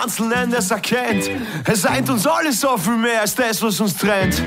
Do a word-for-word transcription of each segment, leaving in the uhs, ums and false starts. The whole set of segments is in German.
Einzelnen es erkennt. Es eint uns alle so viel mehr als das, was uns trennt.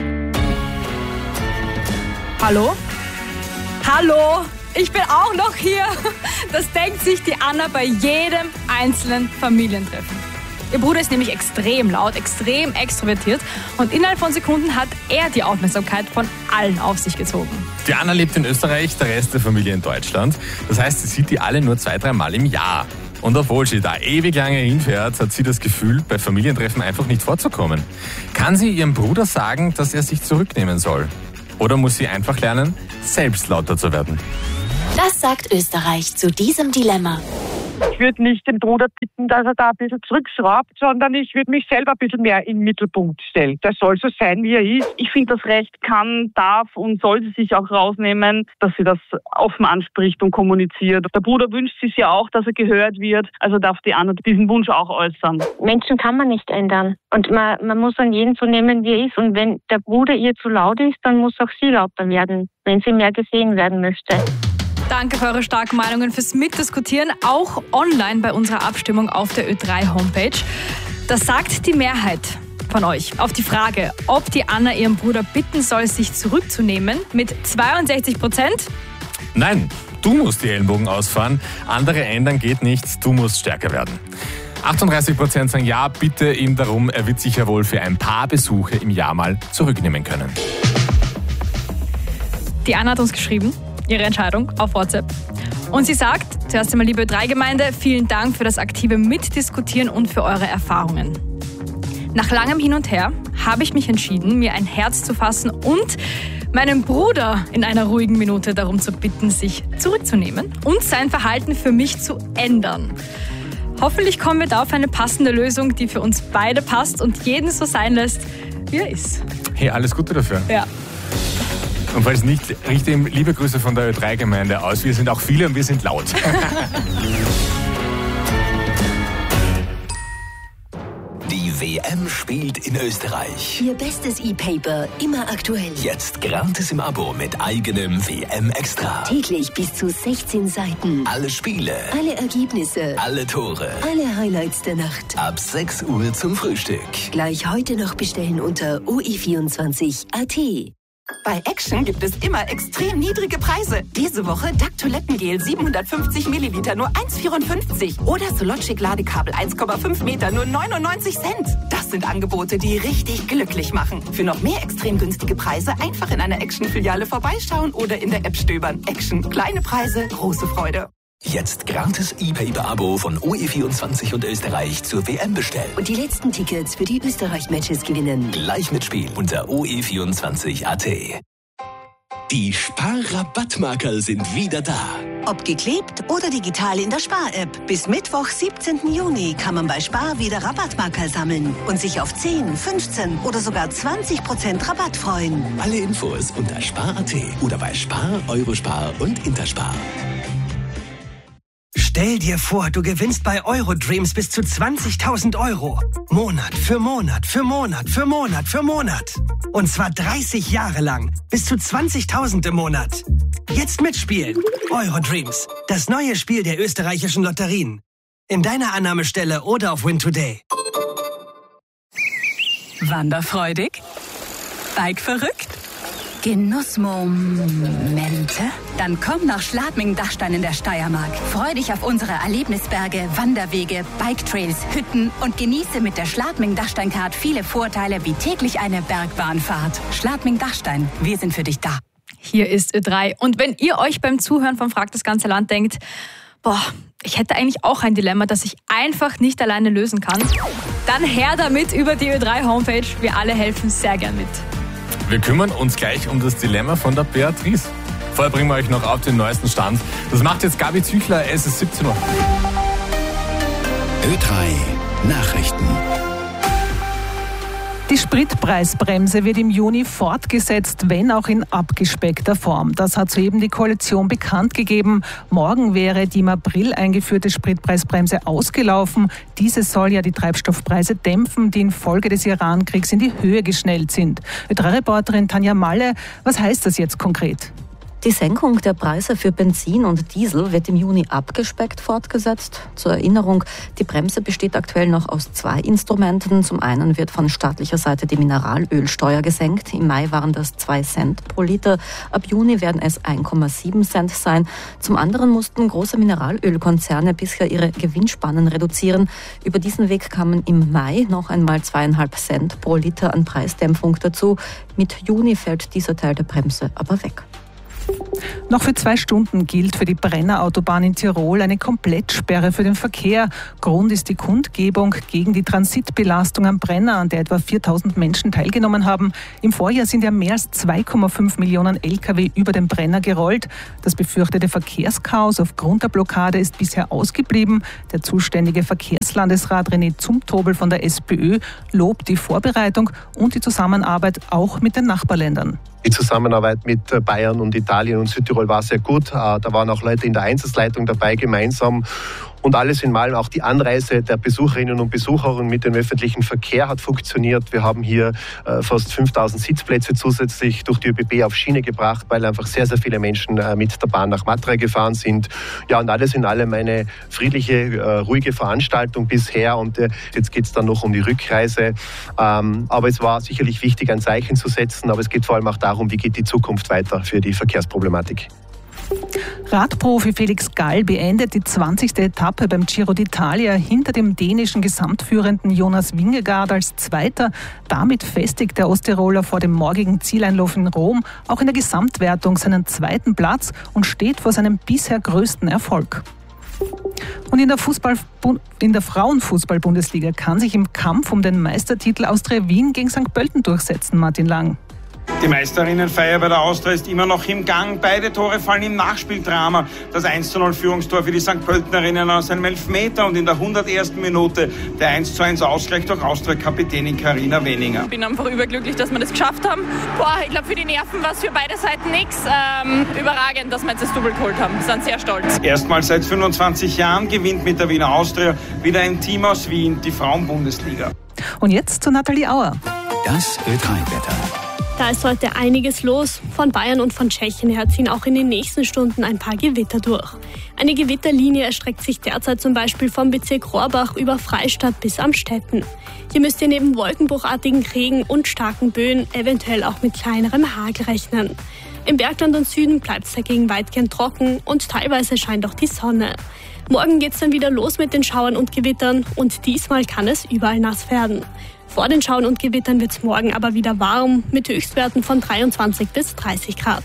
Hallo? Hallo? Ich bin auch noch hier. Das denkt sich die Anna bei jedem einzelnen Familientreffen. Ihr Bruder ist nämlich extrem laut, extrem extrovertiert und innerhalb von Sekunden hat er die Aufmerksamkeit von allen auf sich gezogen. Die Anna lebt in Österreich, der Rest der Familie in Deutschland. Das heißt, sie sieht die alle nur zwei, dreimal im Jahr. Und obwohl sie da ewig lange hinfährt, hat sie das Gefühl, bei Familientreffen einfach nicht vorzukommen. Kann sie ihrem Bruder sagen, dass er sich zurücknehmen soll? Oder muss sie einfach lernen, selbst lauter zu werden? Das sagt Österreich zu diesem Dilemma. Ich würde nicht den Bruder bitten, dass er da ein bisschen zurückschraubt, sondern ich würde mich selber ein bisschen mehr in den Mittelpunkt stellen. Der soll so sein, wie er ist. Ich finde, das Recht kann, darf und soll sie sich auch rausnehmen, dass sie das offen anspricht und kommuniziert. Der Bruder wünscht sich ja auch, dass er gehört wird, also darf die Anna diesen Wunsch auch äußern. Menschen kann man nicht ändern und man, man muss an jeden so nehmen, wie er ist. Und wenn der Bruder ihr zu laut ist, dann muss auch sie lauter werden, wenn sie mehr gesehen werden möchte. Danke für eure starken Meinungen, fürs Mitdiskutieren, auch online bei unserer Abstimmung auf der Ö drei Homepage. Das sagt die Mehrheit von euch auf die Frage, ob die Anna ihren Bruder bitten soll, sich zurückzunehmen, mit zweiundsechzig Prozent. Nein, du musst die Ellenbogen ausfahren, andere ändern geht nichts, du musst stärker werden. achtunddreißig Prozent sagen ja, bitte ihm darum, er wird sich ja wohl für ein paar Besuche im Jahr mal zurücknehmen können. Die Anna hat uns geschrieben, ihre Entscheidung auf WhatsApp. Und sie sagt, zuerst einmal liebe Ö drei Gemeinde, vielen Dank für das aktive Mitdiskutieren und für eure Erfahrungen. Nach langem Hin und Her habe ich mich entschieden, mir ein Herz zu fassen und meinen Bruder in einer ruhigen Minute darum zu bitten, sich zurückzunehmen und sein Verhalten für mich zu ändern. Hoffentlich kommen wir da auf eine passende Lösung, die für uns beide passt und jeden so sein lässt, wie er ist. Hey, alles Gute dafür. Ja. Und falls nicht, richte ihm liebe Grüße von der Ö drei Gemeinde aus. Wir sind auch viele und wir sind laut. Die W M spielt in Österreich. Ihr bestes E-Paper, immer aktuell. Jetzt gratis im Abo mit eigenem W M-Extra. Täglich bis zu sechzehn Seiten. Alle Spiele. Alle Ergebnisse. Alle Tore. Alle Highlights der Nacht. Ab sechs Uhr zum Frühstück. Gleich heute noch bestellen unter o e vierundzwanzig punkt a t. Bei Action gibt es immer extrem niedrige Preise. Diese Woche Duck Toilettengel siebenhundertfünfzig Milliliter nur eins Komma vierundfünfzig oder Sologic Ladekabel eins Komma fünf Meter nur neunundneunzig Cent. Das sind Angebote, die richtig glücklich machen. Für noch mehr extrem günstige Preise einfach in einer Action-Filiale vorbeischauen oder in der App stöbern. Action, kleine Preise, große Freude. Jetzt gratis E-Paper-Abo von O E vierundzwanzig und Österreich zur W M bestellen. Und die letzten Tickets für die Österreich-Matches gewinnen. Gleich mitspielen unter o e vierundzwanzig punkt a t. Die Sparrabattmarker sind wieder da. Ob geklebt oder digital in der Spar-App. Bis Mittwoch, siebzehnten Juni kann man bei Spar wieder Rabattmarker sammeln und sich auf zehn, fünfzehn oder sogar zwanzig Prozent Rabatt freuen. Alle Infos unter spar punkt a t oder bei Spar, Eurospar und Interspar. Stell dir vor, du gewinnst bei Eurodreams bis zu zwanzigtausend Euro. Monat für Monat für Monat für Monat für Monat. Und zwar dreißig Jahre lang. Bis zu zwanzigtausend im Monat. Jetzt mitspielen. Eurodreams. Das neue Spiel der österreichischen Lotterien. In deiner Annahmestelle oder auf Win Today. Wanderfreudig? Bikeverrückt? Genussmomente? Dann komm nach Schladming-Dachstein in der Steiermark. Freu dich auf unsere Erlebnisberge, Wanderwege, Biketrails, Hütten und genieße mit der Schladming-Dachstein-Card viele Vorteile wie täglich eine Bergbahnfahrt. Schladming-Dachstein, wir sind für dich da. Hier ist Ö drei. Und wenn ihr euch beim Zuhören von Frag das ganze Land denkt, boah, ich hätte eigentlich auch ein Dilemma, das ich einfach nicht alleine lösen kann, dann her damit über die Ö drei Homepage. Wir alle helfen sehr gern mit. Wir kümmern uns gleich um das Dilemma von der Beatrice. Vorher bringen wir euch noch auf den neuesten Stand. Das macht jetzt Gabi Züchler, es ist siebzehn Uhr. Ö drei Nachrichten. Die Spritpreisbremse wird im Juni fortgesetzt, wenn auch in abgespeckter Form. Das hat soeben die Koalition bekannt gegeben. Morgen wäre die im April eingeführte Spritpreisbremse ausgelaufen. Diese soll ja die Treibstoffpreise dämpfen, die infolge des Iran-Kriegs in die Höhe geschnellt sind. Ö drei Reporterin Tanja Malle, was heißt das jetzt konkret? Die Senkung der Preise für Benzin und Diesel wird im Juni abgespeckt fortgesetzt. Zur Erinnerung, die Bremse besteht aktuell noch aus zwei Instrumenten. Zum einen wird von staatlicher Seite die Mineralölsteuer gesenkt. Im Mai waren das zwei Cent pro Liter. Ab Juni werden es eins Komma sieben Cent sein. Zum anderen mussten große Mineralölkonzerne bisher ihre Gewinnspannen reduzieren. Über diesen Weg kamen im Mai noch einmal zweieinhalb Cent pro Liter an Preisdämpfung dazu. Mit Juni fällt dieser Teil der Bremse aber weg. Noch für zwei Stunden gilt für die Brennerautobahn in Tirol eine Komplettsperre für den Verkehr. Grund ist die Kundgebung gegen die Transitbelastung am Brenner, an der etwa viertausend Menschen teilgenommen haben. Im Vorjahr sind ja mehr als zwei Komma fünf Millionen L K W über den Brenner gerollt. Das befürchtete Verkehrschaos aufgrund der Blockade ist bisher ausgeblieben. Der zuständige Verkehrslandesrat René Zumtobel von der SPÖ lobt die Vorbereitung und die Zusammenarbeit auch mit den Nachbarländern. Die Zusammenarbeit mit Bayern und Italien und Südtirol war sehr gut. Da waren auch Leute in der Einsatzleitung dabei gemeinsam. Und alles in allem auch die Anreise der Besucherinnen und Besucher mit dem öffentlichen Verkehr hat funktioniert. Wir haben hier äh, fast fünftausend Sitzplätze zusätzlich durch die ÖBB auf Schiene gebracht, weil einfach sehr, sehr viele Menschen äh, mit der Bahn nach Matra gefahren sind. Ja, und alles in allem eine friedliche, äh, ruhige Veranstaltung bisher. Und äh, jetzt geht es dann noch um die Rückreise. Ähm, aber es war sicherlich wichtig, ein Zeichen zu setzen. Aber es geht vor allem auch darum, wie geht die Zukunft weiter für die Verkehrsproblematik. Radprofi Felix Gall beendet die zwanzigste Etappe beim Giro d'Italia hinter dem dänischen Gesamtführenden Jonas Vingegaard als Zweiter. Damit festigt der Osttiroler vor dem morgigen Zieleinlauf in Rom auch in der Gesamtwertung seinen zweiten Platz und steht vor seinem bisher größten Erfolg. Und in der, Fußball, in der Frauenfußball-Bundesliga kann sich im Kampf um den Meistertitel Austria Wien gegen Sankt Pölten durchsetzen, Martin Lang. Die Meisterinnenfeier bei der Austria ist immer noch im Gang. Beide Tore fallen im Nachspieldrama. Das eins zu null Führungstor für die Sankt Pöltenerinnen aus einem Elfmeter und in der hundertersten Minute der eins zu eins Ausgleich durch Austria-Kapitänin Karina Weninger. Ich bin einfach überglücklich, dass wir das geschafft haben. Boah, ich glaube, für die Nerven war es für beide Seiten nichts. Ähm, überragend, dass wir jetzt das Double geholt haben. Wir sind sehr stolz. Erstmals seit fünfundzwanzig Jahren gewinnt mit der Wiener Austria wieder ein Team aus Wien die Frauenbundesliga. Und jetzt zu Nathalie Auer. Das Ö drei Wetter. Da ist heute einiges los. Von Bayern und von Tschechien her ziehen auch in den nächsten Stunden ein paar Gewitter durch. Eine Gewitterlinie erstreckt sich derzeit zum Beispiel vom Bezirk Rohrbach über Freistadt bis Amstetten. Hier müsst ihr neben wolkenbruchartigen Regen und starken Böen eventuell auch mit kleinerem Hagel rechnen. Im Bergland und Süden bleibt es dagegen weitgehend trocken und teilweise scheint auch die Sonne. Morgen geht es dann wieder los mit den Schauern und Gewittern und diesmal kann es überall nass werden. Vor den Schauern und Gewittern wird es morgen aber wieder warm mit Höchstwerten von dreiundzwanzig bis dreißig Grad.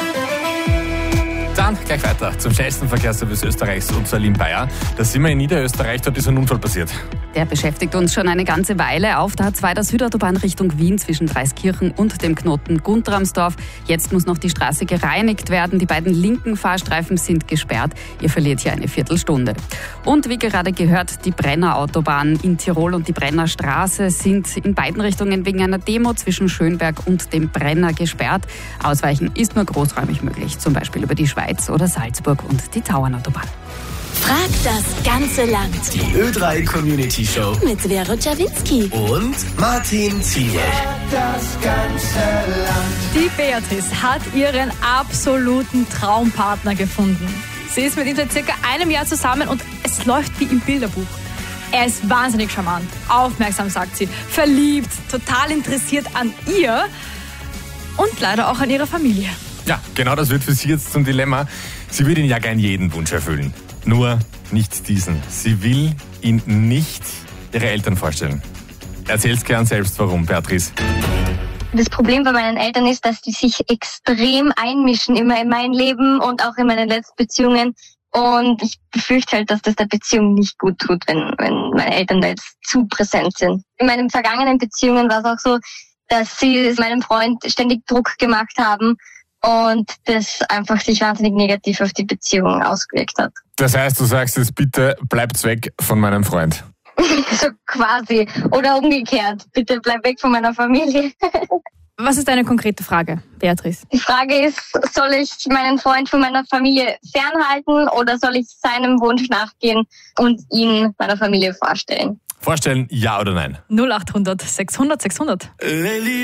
Dann gleich weiter zum schnellsten Verkehrsservice Österreichs und zur Lin Bayer. Da sind wir in Niederösterreich, dort ist ein Unfall passiert. Der beschäftigt uns schon eine ganze Weile. Auf der A zwei der Südautobahn Richtung Wien zwischen Dreiskirchen und dem Knoten Guntramsdorf. Jetzt muss noch die Straße gereinigt werden. Die beiden linken Fahrstreifen sind gesperrt. Ihr verliert hier eine Viertelstunde. Und wie gerade gehört, die Brennerautobahn in Tirol und die Brennerstraße sind in beiden Richtungen wegen einer Demo zwischen Schönberg und dem Brenner gesperrt. Ausweichen ist nur großräumig möglich, zum Beispiel über die Schweiz oder Salzburg und die Tauernautobahn. Frag das ganze Land. Die Ö drei Community Show Mit Vero Czawinski. und Martin Ziel. Das ganze Land. Die Beatrice hat ihren absoluten Traumpartner gefunden. Sie ist mit ihm seit circa einem Jahr zusammen und es läuft wie im Bilderbuch. Er ist wahnsinnig charmant, aufmerksam, sagt sie, verliebt, total interessiert an ihr und leider auch an ihrer Familie. Ja, genau das wird für sie jetzt zum Dilemma. Sie würde ihn ja gern jeden Wunsch erfüllen. Nur nicht diesen. Sie will ihn nicht ihre Eltern vorstellen. Erzähl's gern selbst, warum, Beatrice. Das Problem bei meinen Eltern ist, dass die sich extrem einmischen immer in mein Leben und auch in meine letzten Beziehungen. Und ich befürchte halt, dass das der Beziehung nicht gut tut, wenn, wenn meine Eltern da jetzt zu präsent sind. In meinen vergangenen Beziehungen war es auch so, dass sie meinem Freund ständig Druck gemacht haben und das einfach sich wahnsinnig negativ auf die Beziehung ausgewirkt hat. Das heißt, du sagst jetzt bitte, bleibt's weg von meinem Freund. So quasi. Oder umgekehrt. Bitte bleib weg von meiner Familie. Was ist deine konkrete Frage, Beatrice? Die Frage ist, soll ich meinen Freund von meiner Familie fernhalten oder soll ich seinem Wunsch nachgehen und ihn meiner Familie vorstellen? Vorstellen, ja oder nein? null acht hundert sechshundert sechshundert.